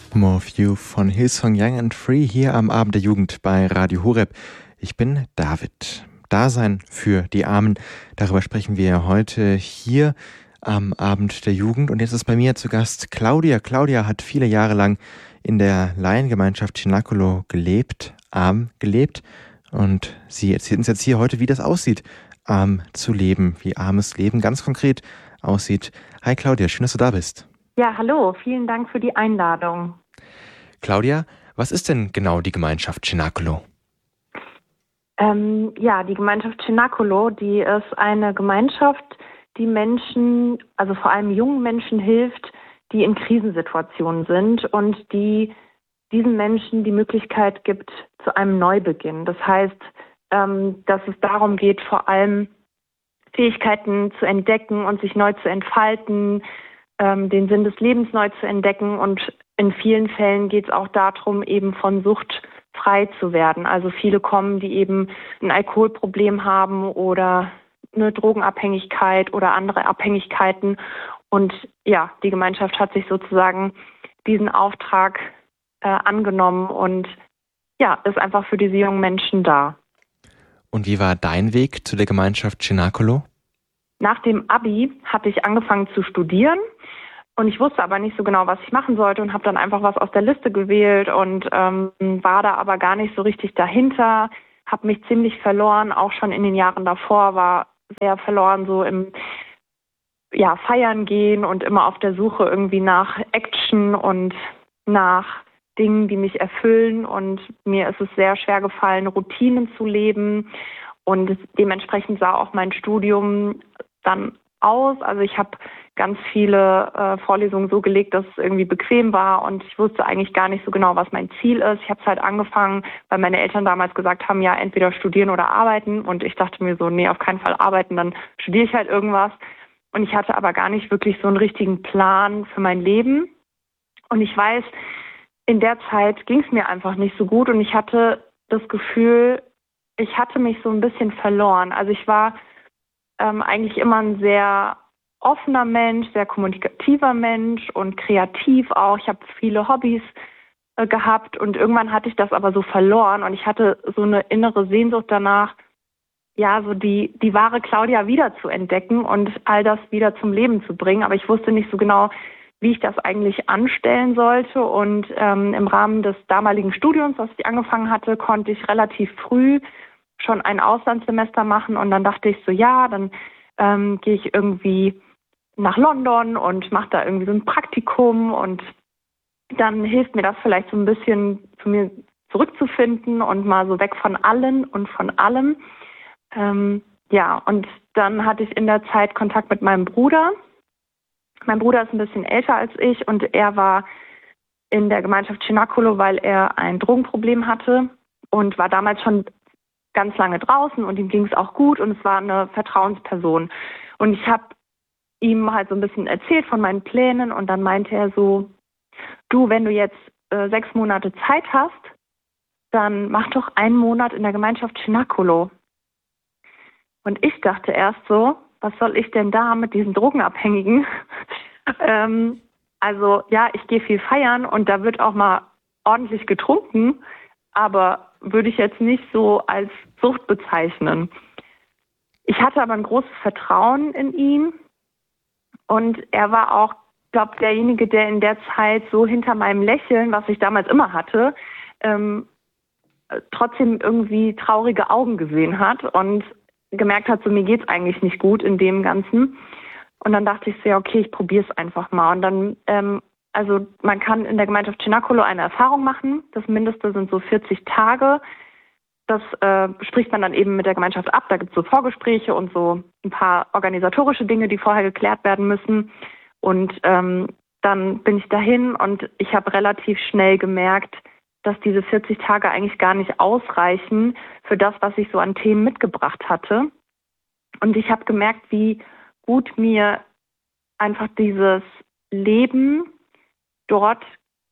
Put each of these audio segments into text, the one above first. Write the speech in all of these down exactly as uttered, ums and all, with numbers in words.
More View von Hillsong Young and Free hier am Abend der Jugend bei Radio Horeb. Ich bin David. Dasein für die Armen. Darüber sprechen wir heute hier am Abend der Jugend. Und jetzt ist bei mir zu Gast Claudia. Claudia hat viele Jahre lang in der Laiengemeinschaft Cenacolo gelebt, arm gelebt. Und sie erzählt uns jetzt hier heute, wie das aussieht, arm zu leben, wie armes Leben ganz konkret aussieht. Hi Claudia, schön, dass du da bist. Ja, hallo, vielen Dank für die Einladung. Claudia, was ist denn genau die Gemeinschaft Cenacolo? Ähm, ja, die Gemeinschaft Cenacolo, die ist eine Gemeinschaft, die Menschen, also vor allem jungen Menschen hilft, die in Krisensituationen sind und die diesen Menschen die Möglichkeit gibt zu einem Neubeginn. Das heißt, ähm, dass es darum geht, vor allem Fähigkeiten zu entdecken und sich neu zu entfalten, ähm, den Sinn des Lebens neu zu entdecken, und in vielen Fällen geht es auch darum, eben von Sucht frei zu werden. Also viele kommen, die eben ein Alkoholproblem haben oder eine Drogenabhängigkeit oder andere Abhängigkeiten, und ja, die Gemeinschaft hat sich sozusagen diesen Auftrag äh, angenommen und ja, ist einfach für diese jungen Menschen da. Und wie war dein Weg zu der Gemeinschaft Cenacolo? Nach dem Abi hatte ich angefangen zu studieren und ich wusste aber nicht so genau, was ich machen sollte, und habe dann einfach was aus der Liste gewählt und ähm, war da aber gar nicht so richtig dahinter, habe mich ziemlich verloren, auch schon in den Jahren davor, war sehr verloren so im ja, Feiern gehen und immer auf der Suche irgendwie nach Action und nach Dingen, die mich erfüllen, und mir ist es sehr schwer gefallen, Routinen zu leben, und dementsprechend sah auch mein Studium dann aus. Also ich habe ganz viele äh, Vorlesungen so gelegt, dass es irgendwie bequem war, und ich wusste eigentlich gar nicht so genau, was mein Ziel ist. Ich habe es halt angefangen, weil meine Eltern damals gesagt haben, ja, entweder studieren oder arbeiten, und ich dachte mir so, nee, auf keinen Fall arbeiten, dann studiere ich halt irgendwas. Und ich hatte aber gar nicht wirklich so einen richtigen Plan für mein Leben. Und ich weiß, in der Zeit ging es mir einfach nicht so gut, und ich hatte das Gefühl, ich hatte mich so ein bisschen verloren. Also ich war ähm, eigentlich immer ein sehr offener Mensch, sehr kommunikativer Mensch und kreativ auch. Ich habe viele Hobbys äh, gehabt, und irgendwann hatte ich das aber so verloren, und ich hatte so eine innere Sehnsucht danach, ja, so die, die wahre Claudia wieder zu entdecken und all das wieder zum Leben zu bringen. Aber ich wusste nicht so genau, wie ich das eigentlich anstellen sollte. Und ähm, im Rahmen des damaligen Studiums, was ich angefangen hatte, konnte ich relativ früh schon ein Auslandssemester machen. Und dann dachte ich so, ja, dann ähm, gehe ich irgendwie nach London und mache da irgendwie so ein Praktikum, und dann hilft mir das vielleicht so ein bisschen, zu mir zurückzufinden und mal so weg von allen und von allem. Ähm, ja, und dann hatte ich in der Zeit Kontakt mit meinem Bruder. Mein Bruder ist ein bisschen älter als ich, und er war in der Gemeinschaft Cenacolo, weil er ein Drogenproblem hatte und war damals schon ganz lange draußen, und ihm ging es auch gut, und es war eine Vertrauensperson. Und ich habe ihm halt so ein bisschen erzählt von meinen Plänen, und dann meinte er so, du, wenn du jetzt äh, sechs Monate Zeit hast, dann mach doch einen Monat in der Gemeinschaft Cenacolo. Und ich dachte erst so, was soll ich denn da mit diesen Drogenabhängigen? ähm, also ja, ich gehe viel feiern, und da wird auch mal ordentlich getrunken, aber würde ich jetzt nicht so als Sucht bezeichnen. Ich hatte aber ein großes Vertrauen in ihn, und er war auch, glaube ich, derjenige, der in der Zeit so hinter meinem Lächeln, was ich damals immer hatte, ähm, trotzdem irgendwie traurige Augen gesehen hat und gemerkt hat, so mir geht's eigentlich nicht gut in dem Ganzen. Und dann dachte ich so, ja, okay, ich probiere es einfach mal. Und dann, ähm, also man kann in der Gemeinschaft Cenacolo eine Erfahrung machen. Das Mindeste sind so vierzig Tage. Das äh, spricht man dann eben mit der Gemeinschaft ab. Da gibt es so Vorgespräche und so ein paar organisatorische Dinge, die vorher geklärt werden müssen. Und ähm, dann bin ich dahin, und ich habe relativ schnell gemerkt, dass diese vierzig Tage eigentlich gar nicht ausreichen für das, was ich so an Themen mitgebracht hatte. Und ich habe gemerkt, wie gut mir einfach dieses Leben dort,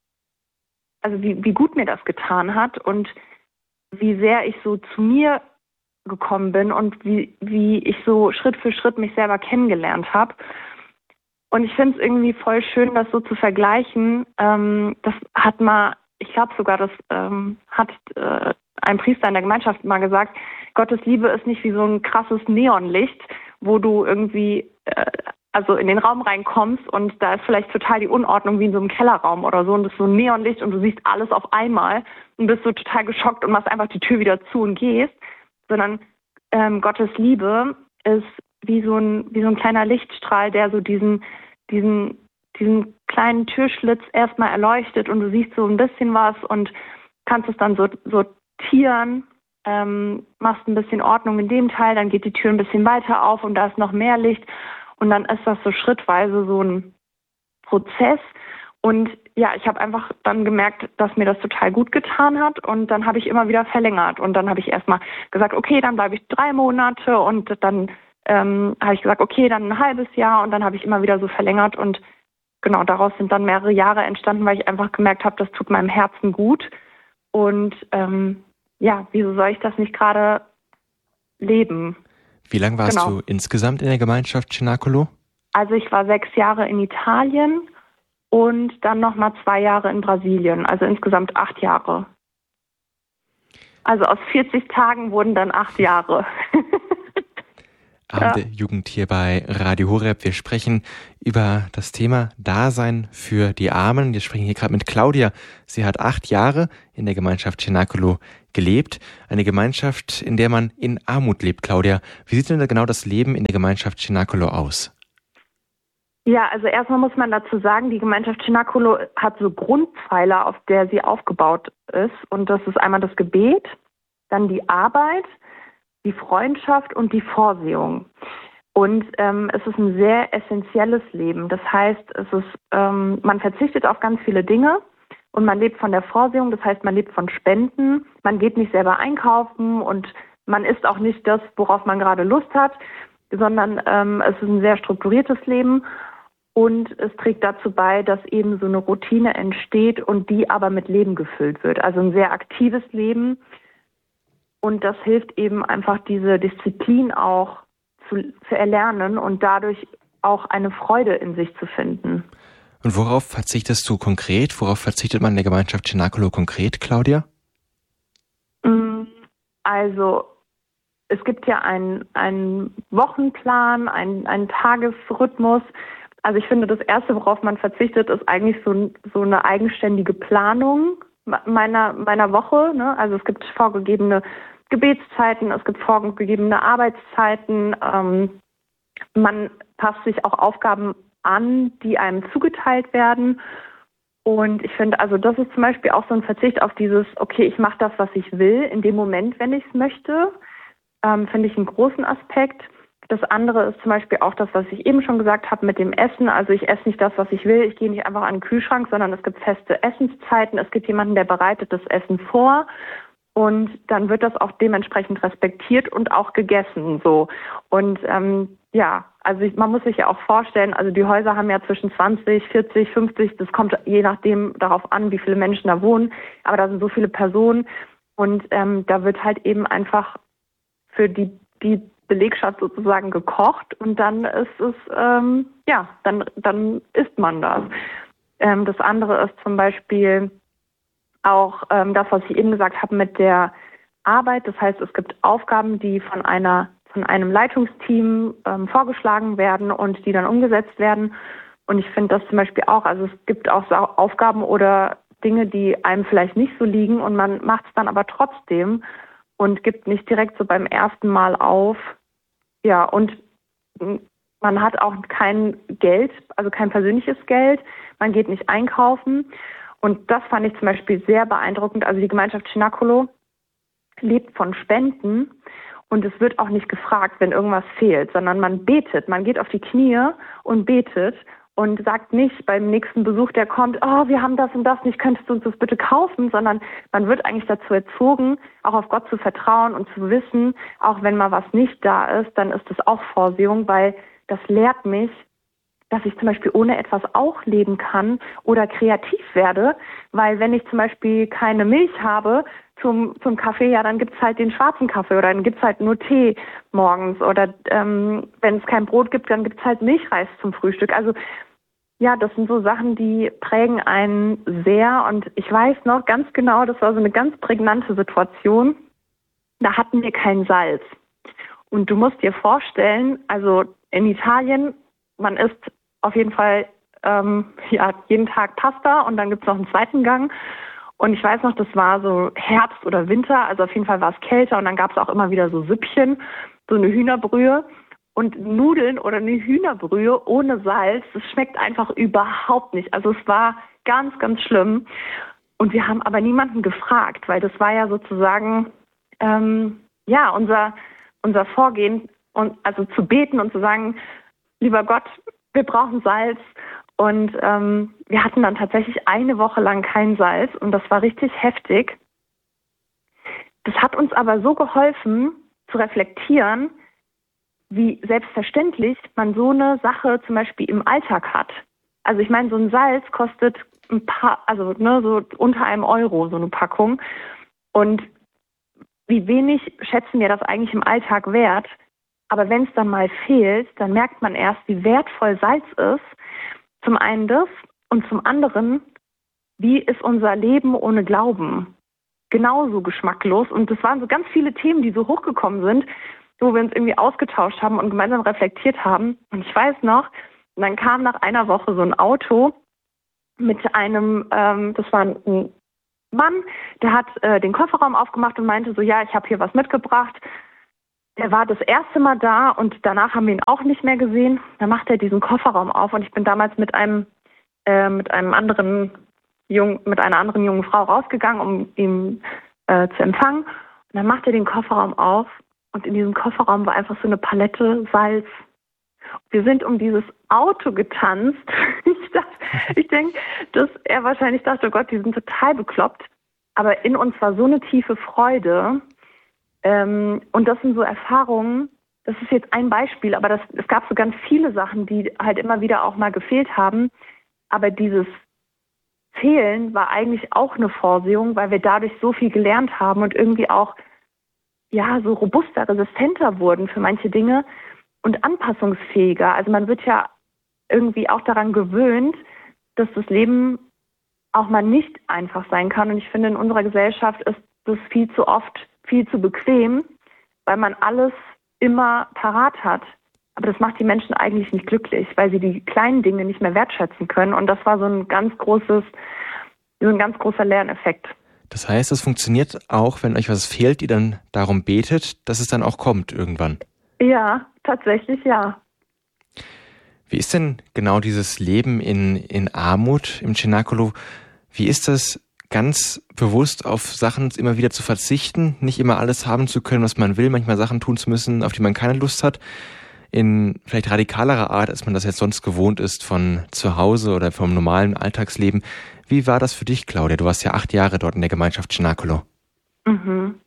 also wie, wie gut mir das getan hat, und wie sehr ich so zu mir gekommen bin, und wie, wie ich so Schritt für Schritt mich selber kennengelernt habe. Und ich finde es irgendwie voll schön, das so zu vergleichen. Ähm, das hat mal, ich glaube sogar, das ähm, hat äh, ein Priester in der Gemeinschaft mal gesagt, Gottes Liebe ist nicht wie so ein krasses Neonlicht, wo du irgendwie äh, also in den Raum reinkommst und da ist vielleicht total die Unordnung wie in so einem Kellerraum oder so und das ist so ein Neonlicht und du siehst alles auf einmal und bist so total geschockt und machst einfach die Tür wieder zu und gehst, sondern ähm, Gottes Liebe ist wie so ein wie so ein kleiner Lichtstrahl, der so diesen diesen diesen kleinen Türschlitz erstmal erleuchtet und du siehst so ein bisschen was und kannst es dann so sortieren, ähm, machst ein bisschen Ordnung in dem Teil, dann geht die Tür ein bisschen weiter auf und da ist noch mehr Licht und dann ist das so schrittweise so ein Prozess und ja, ich habe einfach dann gemerkt, dass mir das total gut getan hat und dann habe ich immer wieder verlängert und dann habe ich erstmal gesagt, okay, dann bleibe ich drei Monate und dann ähm, habe ich gesagt, okay, dann ein halbes Jahr und dann habe ich immer wieder so verlängert und genau, daraus sind dann mehrere Jahre entstanden, weil ich einfach gemerkt habe, das tut meinem Herzen gut und ähm, ja, wieso soll ich das nicht gerade leben? Wie lange warst genau. du insgesamt in der Gemeinschaft Cenacolo? Also ich war sechs Jahre in Italien und dann nochmal zwei Jahre in Brasilien, also insgesamt acht Jahre. Also aus vierzig Tagen wurden dann acht Jahre. Abend der ja. Jugend hier bei Radio Horeb. Wir sprechen über das Thema Dasein für die Armen. Wir sprechen hier gerade mit Claudia. Sie hat acht Jahre in der Gemeinschaft Cenacolo gelebt. Eine Gemeinschaft, in der man in Armut lebt. Claudia, wie sieht denn genau das Leben in der Gemeinschaft Cenacolo aus? Ja, also erstmal muss man dazu sagen, die Gemeinschaft Cenacolo hat so Grundpfeiler, auf der sie aufgebaut ist. Und das ist einmal das Gebet, dann die Arbeit, die Freundschaft und die Vorsehung. Und ähm, es ist ein sehr essentielles Leben. Das heißt, es ist, ähm, man verzichtet auf ganz viele Dinge und man lebt von der Vorsehung. Das heißt, man lebt von Spenden. Man geht nicht selber einkaufen und man isst auch nicht das, worauf man gerade Lust hat, sondern ähm, es ist ein sehr strukturiertes Leben. Und es trägt dazu bei, dass eben so eine Routine entsteht und die aber mit Leben gefüllt wird. Also ein sehr aktives Leben. Und das hilft eben einfach, diese Disziplin auch zu, zu erlernen und dadurch auch eine Freude in sich zu finden. Und worauf verzichtest du konkret? Worauf verzichtet man in der Gemeinschaft Cenacolo konkret, Claudia? Also es gibt ja einen, einen Wochenplan, einen, einen Tagesrhythmus. Also ich finde, das Erste, worauf man verzichtet, ist eigentlich so, so eine eigenständige Planung meiner meiner Woche. Ne? Also es gibt vorgegebene Gebetszeiten, es gibt vorgegebene Arbeitszeiten. Ähm, man passt sich auch Aufgaben an, die einem zugeteilt werden. Und ich finde, also das ist zum Beispiel auch so ein Verzicht auf dieses, okay, ich mache das, was ich will, in dem Moment, wenn ich es möchte, ähm, finde ich einen großen Aspekt. Das andere ist zum Beispiel auch das, was ich eben schon gesagt habe mit dem Essen. Also ich esse nicht das, was ich will. Ich gehe nicht einfach an den Kühlschrank, sondern es gibt feste Essenszeiten. Es gibt jemanden, der bereitet das Essen vor. Und dann wird das auch dementsprechend respektiert und auch gegessen. So. Und ähm, ja, also ich, man muss sich ja auch vorstellen, also die Häuser haben ja zwischen zwanzig, vierzig, fünfzig, das kommt je nachdem darauf an, wie viele Menschen da wohnen. Aber da sind so viele Personen. Und ähm, da wird halt eben einfach für die, die Belegschaft sozusagen gekocht und dann ist es, ähm, ja, dann, dann isst man das. Ähm, das andere ist zum Beispiel auch ähm, das, was ich eben gesagt habe mit der Arbeit. Das heißt, es gibt Aufgaben, die von einer, von einem Leitungsteam ähm, vorgeschlagen werden und die dann umgesetzt werden. Und ich finde das zum Beispiel auch, also es gibt auch so Aufgaben oder Dinge, die einem vielleicht nicht so liegen und man macht es dann aber trotzdem und gibt nicht direkt so beim ersten Mal auf. Ja, und man hat auch kein Geld, also kein persönliches Geld. Man geht nicht einkaufen. Und das fand ich zum Beispiel sehr beeindruckend. Also die Gemeinschaft Cenacolo lebt von Spenden und es wird auch nicht gefragt, wenn irgendwas fehlt, sondern man betet. Man geht auf die Knie und betet und sagt nicht beim nächsten Besuch, der kommt, oh, wir haben das und das nicht, könntest du uns das bitte kaufen, sondern man wird eigentlich dazu erzogen, auch auf Gott zu vertrauen und zu wissen, auch wenn mal was nicht da ist, dann ist das auch Vorsehung, weil das lehrt mich, dass ich zum Beispiel ohne etwas auch leben kann oder kreativ werde, weil wenn ich zum Beispiel keine Milch habe, zum, zum Kaffee, ja, dann gibt's halt den schwarzen Kaffee oder dann gibt's halt nur Tee morgens oder ähm, wenn es kein Brot gibt, dann gibt's halt Milchreis zum Frühstück. Also ja, das sind so Sachen, die prägen einen sehr und ich weiß noch ganz genau, das war so eine ganz prägnante Situation, da hatten wir kein Salz. Und du musst dir vorstellen, also in Italien, man isst auf jeden Fall ähm, ja, jeden Tag Pasta und dann gibt's noch einen zweiten Gang. Und ich weiß noch, das war so Herbst oder Winter, also auf jeden Fall war es kälter und dann gab es auch immer wieder so Süppchen, so eine Hühnerbrühe. Und Nudeln oder eine Hühnerbrühe ohne Salz, das schmeckt einfach überhaupt nicht. Also es war ganz, ganz schlimm. Und wir haben aber niemanden gefragt, weil das war ja sozusagen, ähm, ja, unser, unser Vorgehen, und, also zu beten und zu sagen, lieber Gott, wir brauchen Salz. Und ähm, wir hatten dann tatsächlich eine Woche lang kein Salz und das war richtig heftig. Das hat uns aber so geholfen, zu reflektieren, wie selbstverständlich man so eine Sache zum Beispiel im Alltag hat. Also ich meine, so ein Salz kostet ein paar, also ne, so unter einem Euro, so eine Packung. Und wie wenig schätzen wir das eigentlich im Alltag wert? Aber wenn es dann mal fehlt, dann merkt man erst, wie wertvoll Salz ist. Zum einen das und zum anderen, wie ist unser Leben ohne Glauben? Genauso geschmacklos. Und das waren so ganz viele Themen, die so hochgekommen sind, wo wir uns irgendwie ausgetauscht haben und gemeinsam reflektiert haben. Und ich weiß noch, dann kam nach einer Woche so ein Auto mit einem, ähm, das war ein Mann, der hat äh, den Kofferraum aufgemacht und meinte so, ja, ich habe hier was mitgebracht. Der war das erste Mal da und danach haben wir ihn auch nicht mehr gesehen. Dann macht er diesen Kofferraum auf und ich bin damals mit einem äh, mit einem anderen jungen, mit einer anderen jungen Frau rausgegangen, um ihn äh, zu empfangen. Und dann macht er den Kofferraum auf und in diesem Kofferraum war einfach so eine Palette Salz. Wir sind um dieses Auto getanzt. Ich dachte, ich denke, dass er wahrscheinlich dachte, oh Gott, die sind total bekloppt. Aber in uns war so eine tiefe Freude. Ähm, und das sind so Erfahrungen, das ist jetzt ein Beispiel, aber das, es gab so ganz viele Sachen, die halt immer wieder auch mal gefehlt haben. Aber dieses Fehlen war eigentlich auch eine Vorsehung, weil wir dadurch so viel gelernt haben und irgendwie auch ja so robuster, resistenter wurden für manche Dinge und anpassungsfähiger. Also man wird ja irgendwie auch daran gewöhnt, dass das Leben auch mal nicht einfach sein kann. Und ich finde, in unserer Gesellschaft ist das viel zu oft viel zu bequem, weil man alles immer parat hat. Aber das macht die Menschen eigentlich nicht glücklich, weil sie die kleinen Dinge nicht mehr wertschätzen können. Und das war so ein ganz großes, so ein ganz großer Lerneffekt. Das heißt, es funktioniert auch, wenn euch was fehlt, ihr dann darum betet, dass es dann auch kommt irgendwann. Ja, tatsächlich ja. Wie ist denn genau dieses Leben in, in Armut im Cenacolo? Wie ist das, ganz bewusst auf Sachen immer wieder zu verzichten, nicht immer alles haben zu können, was man will, manchmal Sachen tun zu müssen, auf die man keine Lust hat, in vielleicht radikalerer Art, als man das jetzt sonst gewohnt ist von zu Hause oder vom normalen Alltagsleben. Wie war das für dich, Claudia? Du warst ja acht Jahre dort in der Gemeinschaft Cenacolo. Mhm.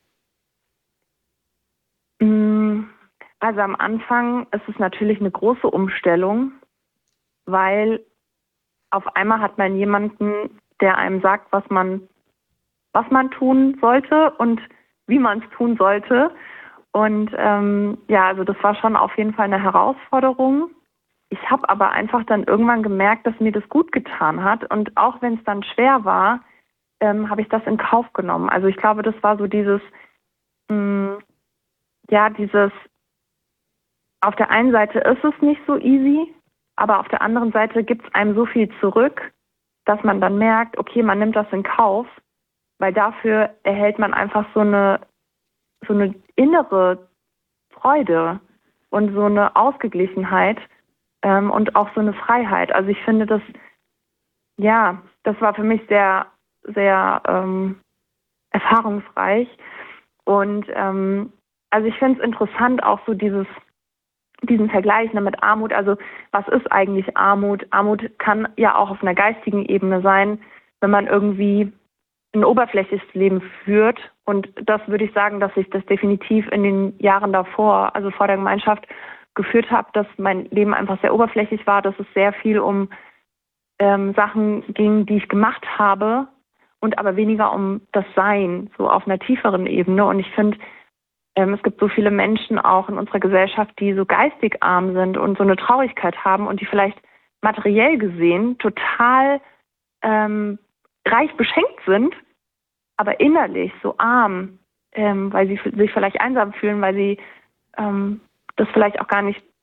Also am Anfang ist es natürlich eine große Umstellung, weil auf einmal hat man jemanden, der einem sagt, was man, was man tun sollte und wie man es tun sollte. Und ähm, ja, also das war schon auf jeden Fall eine Herausforderung. Ich habe aber einfach dann irgendwann gemerkt, dass mir das gut getan hat. Und auch wenn es dann schwer war, ähm, habe ich das in Kauf genommen. Also ich glaube, das war so dieses, mh, ja, dieses, auf der einen Seite ist es nicht so easy, aber auf der anderen Seite gibt es einem so viel zurück, dass man dann merkt, okay, man nimmt das in Kauf, weil dafür erhält man einfach so eine so eine innere Freude und so eine Ausgeglichenheit ähm, und auch so eine Freiheit. Also ich finde das, ja, das war für mich sehr, sehr ähm, erfahrungsreich. Und ähm, also ich finde es interessant, auch so dieses diesen Vergleich mit Armut, also was ist eigentlich Armut? Armut kann ja auch auf einer geistigen Ebene sein, wenn man irgendwie ein oberflächliches Leben führt. Und das würde ich sagen, dass ich das definitiv in den Jahren davor, also vor der Gemeinschaft, geführt habe, dass mein Leben einfach sehr oberflächlich war, dass es sehr viel um ähm, Sachen ging, die ich gemacht habe und aber weniger um das Sein, so auf einer tieferen Ebene. Und ich finde, ähm, es gibt so viele Menschen auch in unserer Gesellschaft, die so geistig arm sind und so eine Traurigkeit haben und die vielleicht materiell gesehen total ähm, reich beschenkt sind, aber innerlich so arm, ähm, weil sie sich vielleicht einsam fühlen, weil sie ähm, das vielleicht auch gar nicht,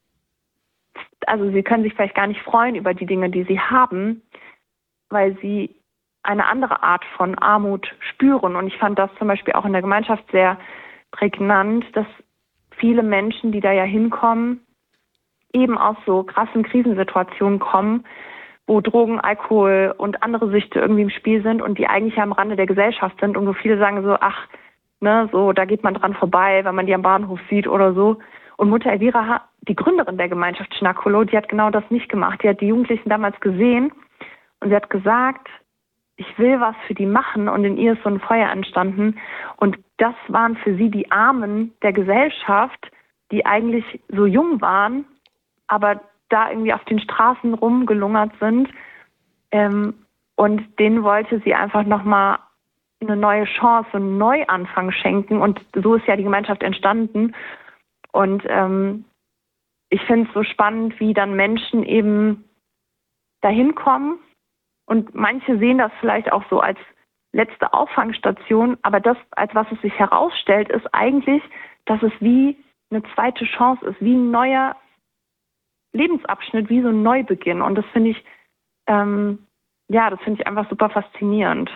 also sie können sich vielleicht gar nicht freuen über die Dinge, die sie haben, weil sie eine andere Art von Armut spüren. Und ich fand das zum Beispiel auch in der Gemeinschaft sehr prägnant, dass viele Menschen, die da ja hinkommen, eben aus so krassen Krisensituationen kommen, wo Drogen, Alkohol und andere Süchte irgendwie im Spiel sind und die eigentlich ja am Rande der Gesellschaft sind und wo viele sagen so, ach, ne, so, da geht man dran vorbei, wenn man die am Bahnhof sieht oder so. Und Mutter Elvira, die Gründerin der Gemeinschaft Schnakolo, die hat genau das nicht gemacht. Die hat die Jugendlichen damals gesehen und sie hat gesagt, ich will was für die machen, und in ihr ist so ein Feuer entstanden. Und das waren für sie die Armen der Gesellschaft, die eigentlich so jung waren, aber da irgendwie auf den Straßen rumgelungert sind. Ähm, und denen wollte sie einfach nochmal eine neue Chance, einen Neuanfang schenken. Und so ist ja die Gemeinschaft entstanden. Und ähm, ich finde es so spannend, wie dann Menschen eben dahin kommen. Und manche sehen das vielleicht auch so als letzte Auffangstation. Aber das, als was es sich herausstellt, ist eigentlich, dass es wie eine zweite Chance ist, wie ein neuer Lebensabschnitt, wie so ein Neubeginn. Und das finde ich, ähm, ja, das finde ich einfach super faszinierend.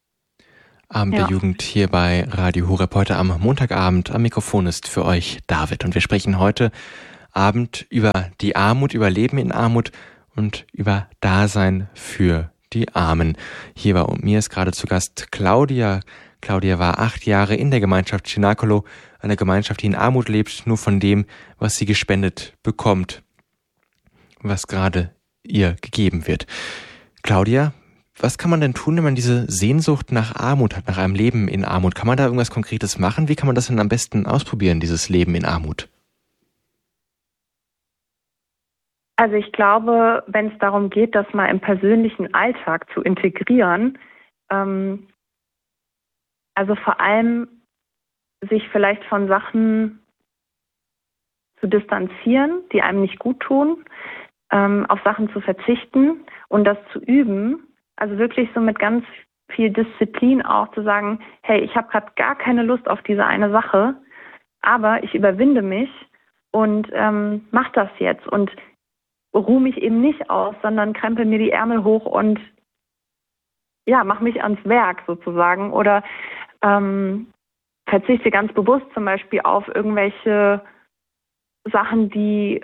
Abend ja. der Jugend hier bei Radio Horeb heute am Montagabend. Am Mikrofon ist für euch David. Und wir sprechen heute Abend über die Armut, über Leben in Armut und über Dasein für die Armen. Hier bei mir ist gerade zu Gast Claudia. Claudia war acht Jahre in der Gemeinschaft Schnakolo, eine Gemeinschaft, die in Armut lebt, nur von dem, was sie gespendet bekommt, was gerade ihr gegeben wird. Claudia, was kann man denn tun, wenn man diese Sehnsucht nach Armut hat, nach einem Leben in Armut? Kann man da irgendwas Konkretes machen? Wie kann man das denn am besten ausprobieren, dieses Leben in Armut? Also ich glaube, wenn es darum geht, das mal im persönlichen Alltag zu integrieren, ähm, also vor allem sich vielleicht von Sachen zu distanzieren, die einem nicht gut tun, ähm, auf Sachen zu verzichten und das zu üben, also wirklich so mit ganz viel Disziplin auch zu sagen, hey, ich habe gerade gar keine Lust auf diese eine Sache, aber ich überwinde mich und ähm, mach das jetzt und ruhe mich eben nicht aus, sondern krempel mir die Ärmel hoch und ja, mach mich ans Werk sozusagen oder ähm, verzichte ganz bewusst zum Beispiel auf irgendwelche Sachen, die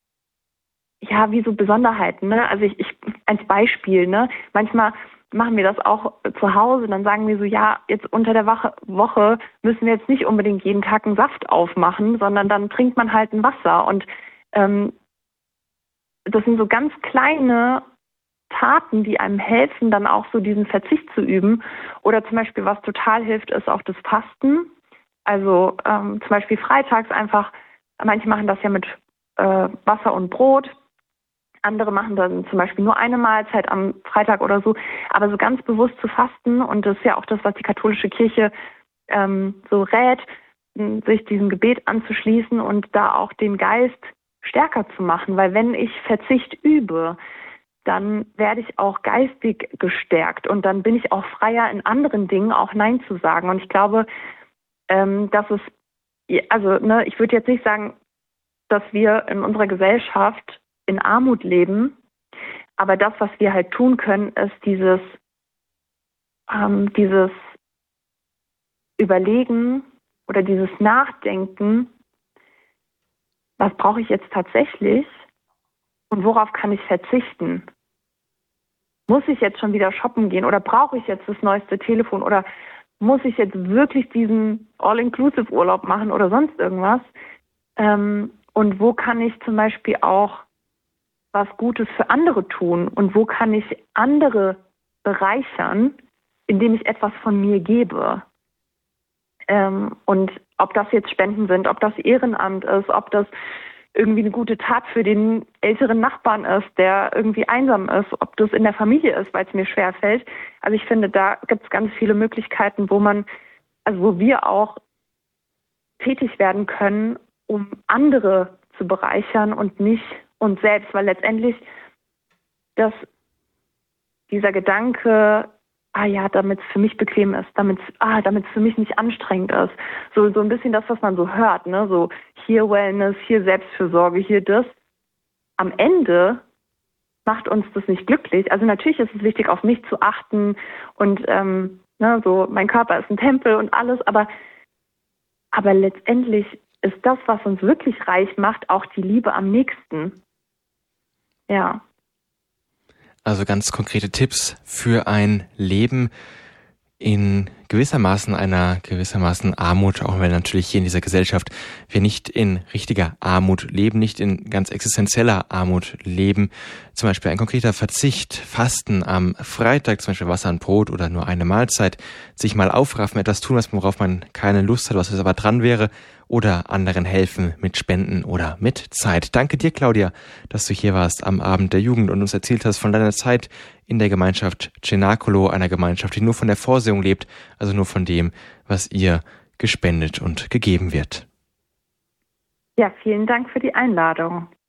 ja, wie so Besonderheiten, ne? Also ich, ich als Beispiel, ne? Manchmal machen wir das auch zu Hause, dann sagen wir so, ja, jetzt unter der Woche, Woche müssen wir jetzt nicht unbedingt jeden Tag einen Saft aufmachen, sondern dann trinkt man halt ein Wasser. Und ähm, das sind so ganz kleine Taten, die einem helfen, dann auch so diesen Verzicht zu üben. Oder zum Beispiel, was total hilft, ist auch das Fasten. Also ähm, zum Beispiel freitags einfach, manche machen das ja mit äh, Wasser und Brot. Andere machen dann zum Beispiel nur eine Mahlzeit am Freitag oder so. Aber so ganz bewusst zu fasten, und das ist ja auch das, was die katholische Kirche ähm, so rät, sich diesem Gebet anzuschließen und da auch den Geist stärker zu machen. Weil wenn ich Verzicht übe, dann werde ich auch geistig gestärkt und dann bin ich auch freier in anderen Dingen auch Nein zu sagen. Und ich glaube, ähm, dass es, also ne, ich würde jetzt nicht sagen, dass wir in unserer Gesellschaft in Armut leben, aber das, was wir halt tun können, ist dieses, ähm, dieses Überlegen oder dieses Nachdenken, was brauche ich jetzt tatsächlich und worauf kann ich verzichten? Muss ich jetzt schon wieder shoppen gehen oder brauche ich jetzt das neueste Telefon oder muss ich jetzt wirklich diesen All-Inclusive-Urlaub machen oder sonst irgendwas? Ähm, und wo kann ich zum Beispiel auch was Gutes für andere tun und wo kann ich andere bereichern, indem ich etwas von mir gebe? Ähm, und ob das jetzt Spenden sind, ob das Ehrenamt ist, ob das irgendwie eine gute Tat für den älteren Nachbarn ist, der irgendwie einsam ist, ob das in der Familie ist, weil es mir schwerfällt. Also ich finde, da gibt es ganz viele Möglichkeiten, wo man, also wo wir auch tätig werden können, um andere zu bereichern und nicht uns selbst, weil letztendlich das, dieser Gedanke, ah ja, damit es für mich bequem ist, damit ah, damit es für mich nicht anstrengend ist, so so ein bisschen das, was man so hört, ne, so hier Wellness, hier Selbstfürsorge, hier das. Am Ende macht uns das nicht glücklich. Also natürlich ist es wichtig, auf mich zu achten und ähm, ne, so mein Körper ist ein Tempel und alles, aber aber letztendlich ist das, was uns wirklich reich macht, auch die Liebe am nächsten. Ja. Also ganz konkrete Tipps für ein Leben in gewissermaßen einer gewissermaßen Armut, auch wenn natürlich hier in dieser Gesellschaft wir nicht in richtiger Armut leben, nicht in ganz existenzieller Armut leben. Zum Beispiel ein konkreter Verzicht, Fasten am Freitag, zum Beispiel Wasser und Brot oder nur eine Mahlzeit, sich mal aufraffen, etwas tun, worauf man keine Lust hat, was es aber dran wäre, oder anderen helfen mit Spenden oder mit Zeit. Danke dir, Claudia, dass du hier warst am Abend der Jugend und uns erzählt hast von deiner Zeit in der Gemeinschaft Cenacolo, einer Gemeinschaft, die nur von der Vorsehung lebt, also nur von dem, was ihr gespendet und gegeben wird. Ja, vielen Dank für die Einladung.